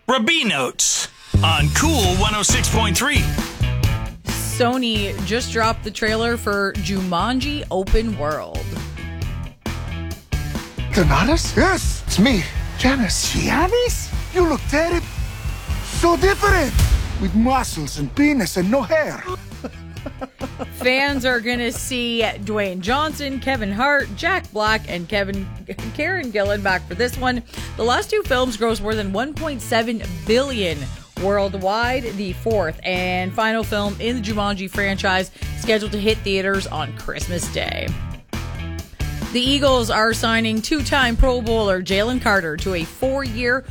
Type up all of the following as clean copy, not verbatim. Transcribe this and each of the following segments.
Rabinotes on Cool 106.3. Sony just dropped the trailer for Jumanji Open World. Donatus? Yes, it's me, Janice. Janice? You look terrible. So different. With muscles and penis and no hair. Fans are going to see Dwayne Johnson, Kevin Hart, Jack Black, and Karen Gillan back for this one. The last two films grossed more than $1.7 billion worldwide. The fourth and final film in the Jumanji franchise scheduled to hit theaters on Christmas Day. The Eagles are signing two-time Pro Bowler Jalen Carter to a 4-year,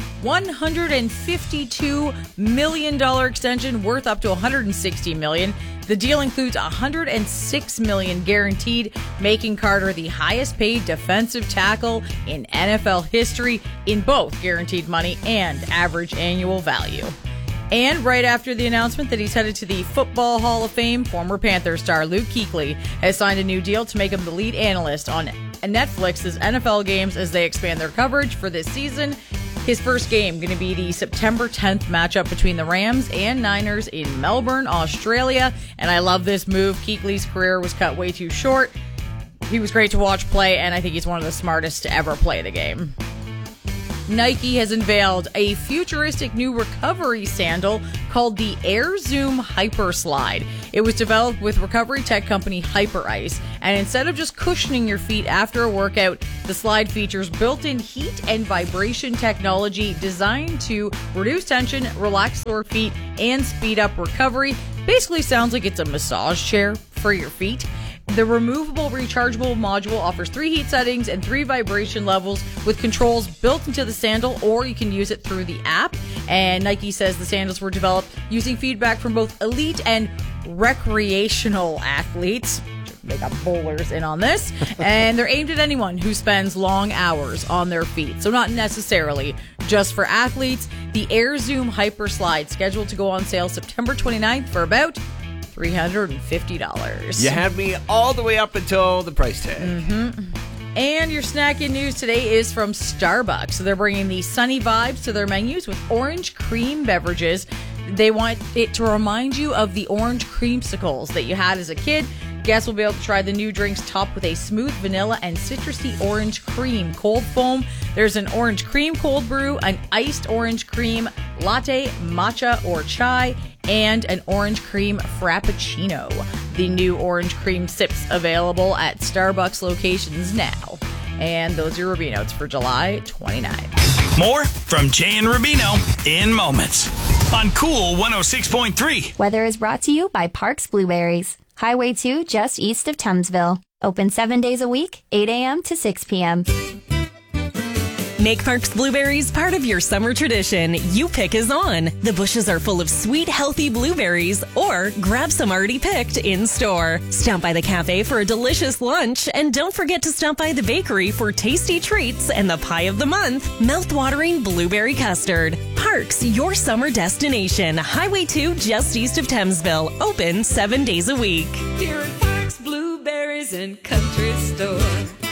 $152 million extension worth up to $160 million. The deal includes $106 million guaranteed, making Carter the highest-paid defensive tackle in NFL history in both guaranteed money and average annual value. And right after the announcement that he's headed to the Football Hall of Fame, former Panthers star Luke Kuechly has signed a new deal to make him the lead analyst on Netflix's NFL games as they expand their coverage for this season. His first game going to be the September 10th matchup between the Rams and Niners in Melbourne, Australia. And I love this move. Kuechly's career was cut way too short. He was great to watch play, and I think he's one of the smartest to ever play the game. Nike has unveiled a futuristic new recovery sandal called the Air Zoom Hyper Slide. It was developed with recovery tech company Hyperice, and instead of just cushioning your feet after a workout, the slide features built-in heat and vibration technology designed to reduce tension, relax sore feet, and speed up recovery. Basically sounds like it's a massage chair for your feet. The removable rechargeable module offers 3 heat settings and 3 vibration levels with controls built into the sandal, or you can use it through the app. And Nike says the sandals were developed using feedback from both elite and recreational athletes. They got bowlers in on this. And they're aimed at anyone who spends long hours on their feet. So not necessarily just for athletes. The Air Zoom Hyper Slide scheduled to go on sale September 29th for about $350. You had me all the way up until the price tag. And your snacking news today is from Starbucks. So they're bringing the sunny vibes to their menus with orange cream beverages. They want it to remind you of the orange creamsicles that you had as a kid. Guests will be able to try the new drinks topped with a smooth vanilla and citrusy orange cream cold foam. There's an orange cream cold brew, an iced orange cream latte, matcha or chai, and an orange cream frappuccino. The new orange cream sips available at Starbucks locations now. And those are your Rubinotes for July 29th. More from Jay and Rubino in moments on Cool 106.3. Weather is brought to you by Parks Blueberries. Highway 2 just east of Thamesville. Open 7 days a week, 8 a.m. to 6 p.m. Make Parks Blueberries part of your summer tradition. You pick is on. The bushes are full of sweet, healthy blueberries, or grab some already picked in store. Stop by the cafe for a delicious lunch, and don't forget to stop by the bakery for tasty treats and the pie of the month, mouth-watering blueberry custard. Parks, your summer destination. Highway 2 just east of Thamesville. Open 7 days a week. Here at Parks Blueberries and Country Store.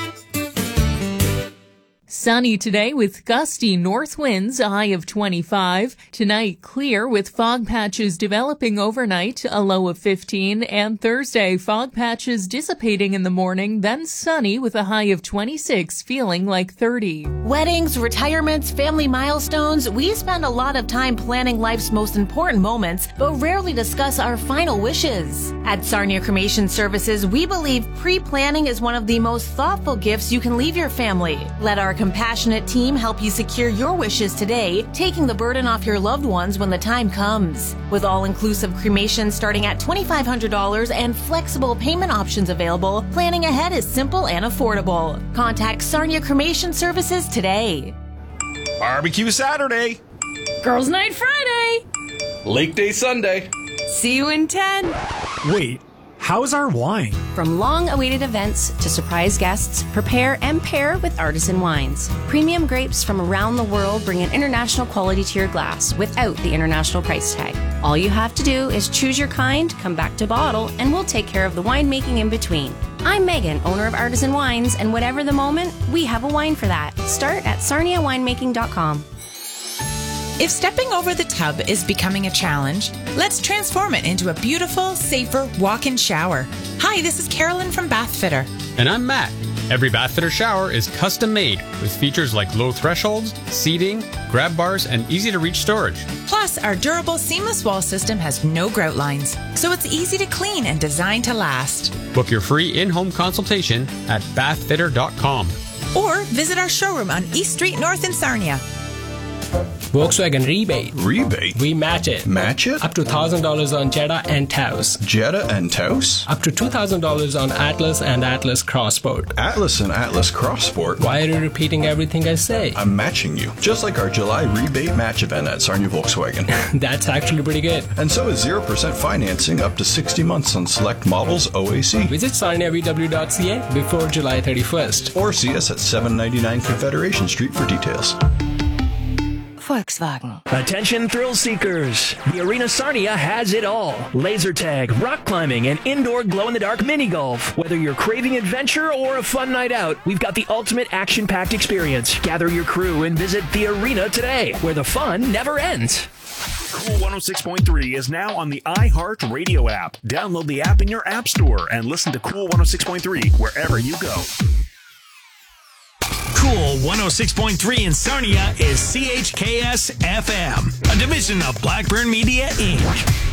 Sunny today with gusty north winds, a high of 25. Tonight, clear with fog patches developing overnight, a low of 15. And Thursday, fog patches dissipating in the morning, then sunny with a high of 26, feeling like 30. Weddings, retirements, family milestones, we spend a lot of time planning life's most important moments, but rarely discuss our final wishes. At Sarnia Cremation Services, we believe pre-planning is one of the most thoughtful gifts you can leave your family. Let our compassionate team help you secure your wishes today, taking the burden off your loved ones when the time comes. With all-inclusive cremation starting at $2,500 and flexible payment options available, planning ahead is simple and affordable. Contact Sarnia Cremation Services today. Barbecue Saturday. Girls' Night Friday. Lake Day Sunday. See you in 10. Wait, how's our wine? From long-awaited events to surprise guests, prepare and pair with Artisan Wines. Premium grapes from around the world bring an international quality to your glass without the international price tag. All you have to do is choose your kind, come back to bottle, and we'll take care of the winemaking in between. I'm Megan, owner of Artisan Wines, and whatever the moment, we have a wine for that. Start at sarniawinemaking.com. If stepping over the tub is becoming a challenge, let's transform it into a beautiful, safer walk-in shower. Hi, this is Carolyn from Bathfitter. And I'm Matt. Every Bathfitter shower is custom made with features like low thresholds, seating, grab bars, and easy-to-reach storage. Plus, our durable seamless wall system has no grout lines, so it's easy to clean and designed to last. Book your free in-home consultation at bathfitter.com. Or visit our showroom on East Street North in Sarnia. Volkswagen rebate. Rebate? We match it. Match it? Up to $1,000 on Jetta and Taos. Jetta and Taos? Up to $2,000 on Atlas and Atlas Crossport. Atlas and Atlas Crossport? Why are you repeating everything I say? I'm matching you. Just like our July rebate match event at Sarnia Volkswagen. That's actually pretty good. And so is 0% financing up to 60 months on select models OAC. Visit sarniavw.ca before July 31st. Or see us at 799 Confederation Street for details. Volkswagen. Attention thrill seekers. The Arena Sarnia has it all. Laser tag, rock climbing, and indoor glow-in-the-dark mini golf. Whether you're craving adventure or a fun night out, we've got the ultimate action-packed experience. Gather your crew and visit the Arena today, where the fun never ends. Cool 106.3 is now on the iHeart Radio app. Download the app in your app store and listen to Cool 106.3 wherever you go. Cool 106.3 in Sarnia is CHKS FM, a division of Blackburn Media, Inc.